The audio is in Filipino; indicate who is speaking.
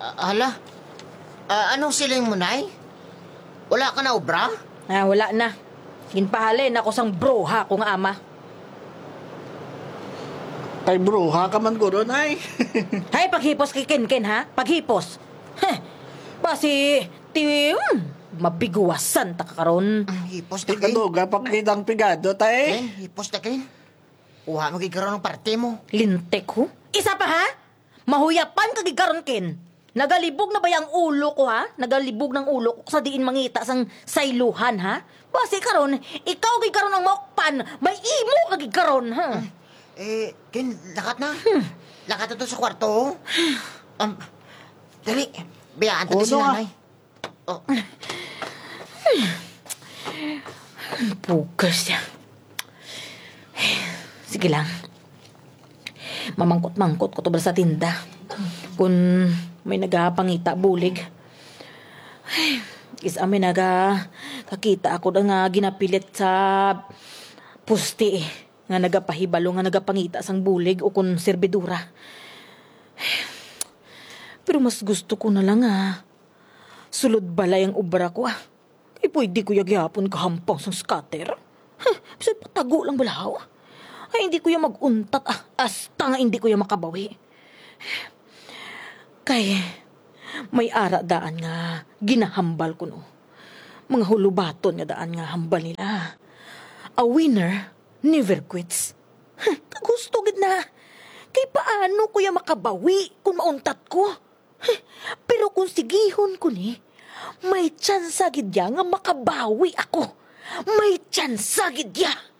Speaker 1: Hala? Anong siling mo, Nay? Wala ka na obra?
Speaker 2: Wala na. Ginpahalin ako sang broha kong ama.
Speaker 3: Kay bruha ka man guro, Nay.
Speaker 2: Hay, paghipos kay Ken, ha? Paghipos. Basi, mabiguwasan ta kakaron.
Speaker 1: Hipos na kain.
Speaker 3: Ikaduga, pakitang pigado, tay.
Speaker 1: Ken, hipos na kain. Uha mo kikaroon ng parte mo.
Speaker 2: Lintek, ho? Isa pa, ha? Mahuyapan kagigaron, Ken. Nagalibog na ba yung ulo ko, ha? Nagalibog ng ulo ko sa diin mangita sang sayluhan, ha? Basi karon, ikaw gigaron ng mokpan, may imo kagigaron, ha?
Speaker 1: Ken, lakat na. Lakat na to sa kwarto. Dali, bayaan to si Nanay. Oh.
Speaker 2: Pugas niya. Sige lang. Mamangkot-mangkot ko to ba sa tinda. Kung may nagapangita bulig. Is amin kakita ako na nga ginapilit sa pusti nga nagapahibalo nga nagapangita sang bulig o kung serbidura. Pero mas gusto ko na lang sulod balay ang obra ko Ay pwede ko yagyapon kahampang sang scatter. Bisag patago lang balaw. Ay hindi ko yung maguntat hasta nga hindi ko yung makabawi. Kay may ara daan nga ginahambal ko no. Mga hulubaton nga daan nga hambal nila. A winner never quits. Kagusto gid na. Kay paano ko yung makabawi kung mauntat ko? Pero kung sigihon ko ni, may tsansa gid ya nga makabawi ako. May tsansa gid ya.